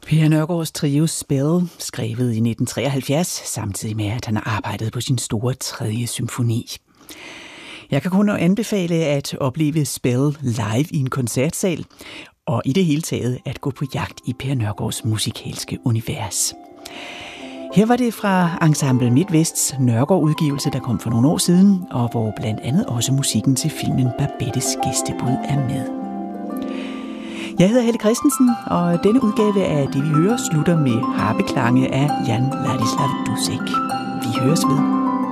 Per Nørgaards trio Spell, skrevet i 1973, samtidig med at han arbejdede på sin store 3. symfoni. Jeg kan kun anbefale at opleve Spell live i en koncertsal, og i det hele taget at gå på jagt i Per Nørgaards musikalske univers. Her var det fra Ensemble Midtvests Nørgaard-udgivelse, der kom for nogle år siden, og hvor blandt andet også musikken til filmen Babettes gæstebud er med. Jeg hedder Helle Christensen, og denne udgave af Det vi hører slutter med harpeklange af Jan Ladislav Dussek. Vi høres ved.